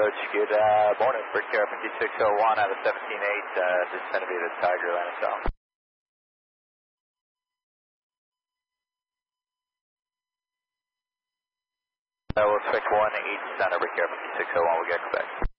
Coach. Good morning. Bridge Care 5601 out of 178. This is going to be the Tiger landing south. We'll expect 1 East Center, Bridge Care 5601. We'll get Quebec.